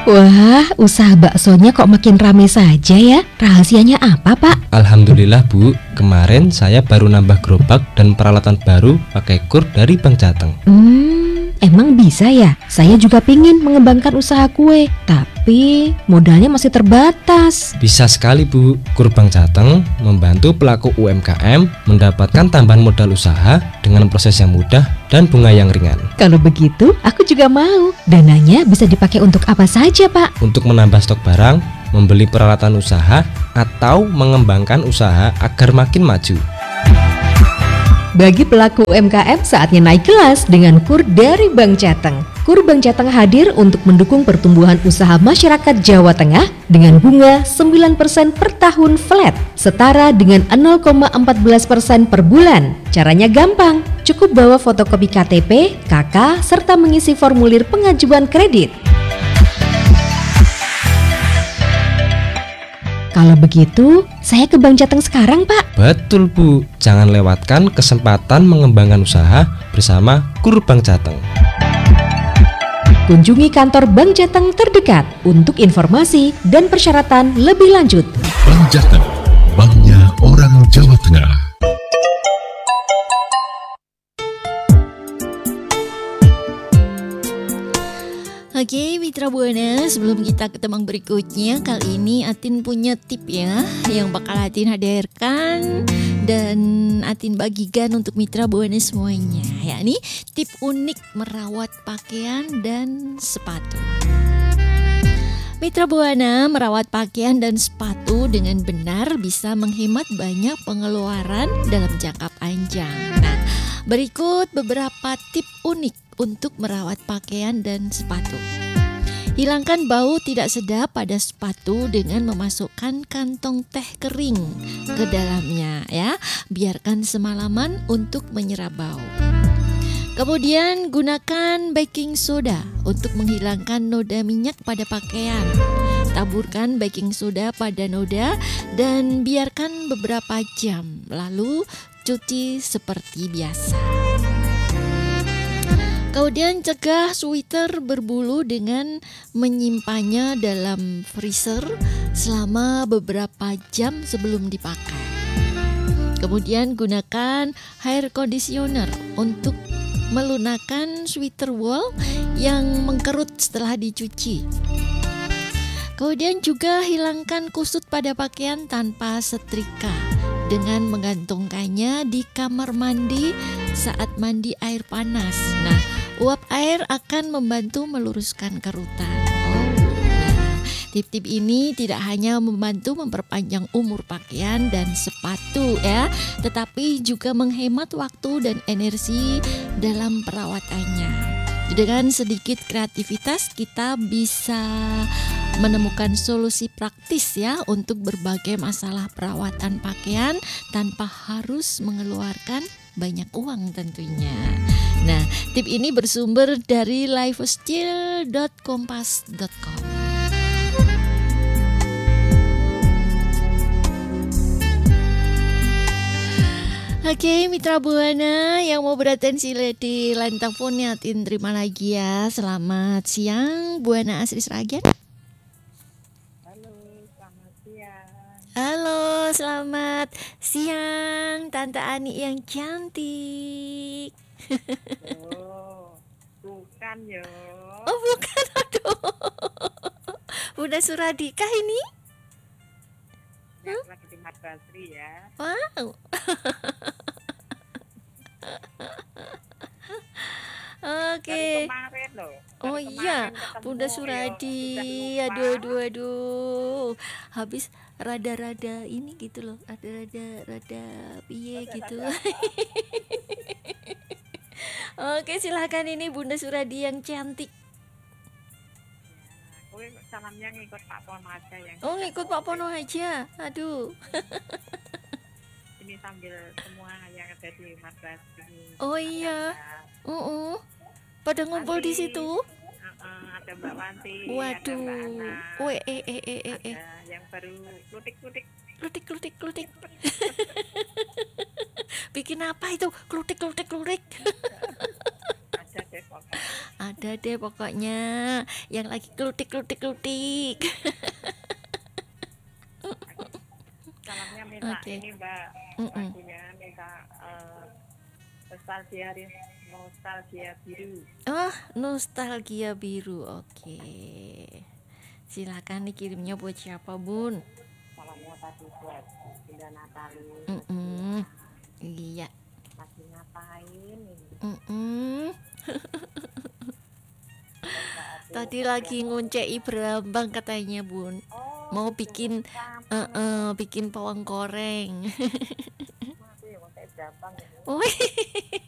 Wah, usaha baksonya kok makin ramai saja ya? Rahasianya apa, Pak? Alhamdulillah Bu, kemarin saya baru nambah gerobak dan peralatan baru pakai kur dari Bank Jateng. Emang bisa ya? Saya juga pingin mengembangkan usaha kue, tapi modalnya masih terbatas. Bisa sekali Bu, kur Bank Jateng membantu pelaku UMKM mendapatkan tambahan modal usaha dengan proses yang mudah dan bunga yang ringan. Kalau begitu, aku juga mau. Dananya bisa dipakai untuk apa saja, Pak? Untuk menambah stok barang, membeli peralatan usaha, atau mengembangkan usaha agar makin maju. Bagi pelaku UMKM saatnya naik kelas dengan KUR dari Bank Jateng. KUR Bank Jateng hadir untuk mendukung pertumbuhan usaha masyarakat Jawa Tengah dengan bunga 9% per tahun flat, setara dengan 0,14% per bulan. Caranya gampang, cukup bawa fotokopi KTP, KK, serta mengisi formulir pengajuan kredit. Kalau begitu, saya ke Bank Jateng sekarang, Pak. Betul Bu, jangan lewatkan kesempatan mengembangkan usaha bersama KUR Bank Jateng. Kunjungi kantor Bank Jateng terdekat untuk informasi dan persyaratan lebih lanjut. Bank Jateng, banknya orang Jawa Tengah. Oke, Mitra Buana, sebelum kita ke tembang berikutnya, kali ini Atin punya tip ya yang bakal Atin hadirkan dan Atin bagikan untuk Mitra Buana semuanya, yakni tip unik merawat pakaian dan sepatu. Mitra Buana, merawat pakaian dan sepatu dengan benar bisa menghemat banyak pengeluaran dalam jangka panjang. Nah, berikut beberapa tip unik untuk merawat pakaian dan sepatu. Hilangkan bau tidak sedap pada sepatu dengan memasukkan kantong teh kering ke dalamnya ya. Biarkan semalaman untuk menyerap bau. Kemudian gunakan baking soda untuk menghilangkan noda minyak pada pakaian. Taburkan baking soda pada noda dan biarkan beberapa jam, lalu cuci seperti biasa. Kemudian cegah sweater berbulu dengan menyimpannya dalam freezer selama beberapa jam sebelum dipakai. Kemudian gunakan hair conditioner untuk melunakkan sweater wool yang mengkerut setelah dicuci. Kemudian juga hilangkan kusut pada pakaian tanpa setrika dengan menggantungkannya di kamar mandi saat mandi air panas. Nah, uap air akan membantu meluruskan kerutan. Tip-tip ini tidak hanya membantu memperpanjang umur pakaian dan sepatu ya, tetapi juga menghemat waktu dan energi dalam perawatannya. Dengan sedikit kreativitas kita bisa menemukan solusi praktis ya untuk berbagai masalah perawatan pakaian tanpa harus mengeluarkan banyak uang tentunya. Nah, tip ini bersumber dari lifestyle.kompas.com. Oke, Mitra Buana yang mau beratensi di line teleponnya, Atin terima lagi ya. Selamat siang, Buana Asri Sragen. Halo, selamat siang. Halo, selamat siang, Tante Ani yang cantik. Oh, bukan yo. Oh bukan, aduh. Bunda Suradikah ini? Yang lagi di Mat Basri ya. Wow. Oke. Dari kemarin loh. Oh iya, Bunda Suradi. Aduh. Habis rada-rada ini gitu loh. Rada piye gitu. Oke, silakan ini Bunda Suradi yang cantik. Kowe salamnya ngikut Pak Pono aja yang. Oh, ngikut Pak Pono aja. Aduh. Ini sambil semua yang ada di Mat Basri. Oh iya. Pada ngumpul di situ. Ada Mbak Wanti. Waduh. Ada Mbak Ana. Ada yang baru klutik-klutik. Bikin apa itu? Klutik. Ada deh pokoknya. Ada deh pokoknya yang lagi klutik. Salamnya minta Oke. ini Mbak, Mm-mm. lagunya minta nostalgia biru. Oh, nostalgia biru. Oke. Silakan dikirimnya buat siapa, Bun? Salamnya tadi buat Bunda Natali. Mm-mm. Iya. Lagi ngapain ini? Mm-mm. Mbak Ade, Tadi lagi nguncei berambang katanya, Bun. oh, Mau gitu. bikin Sama bikin pawang goreng. aku yang kayak gampang ini. Wih,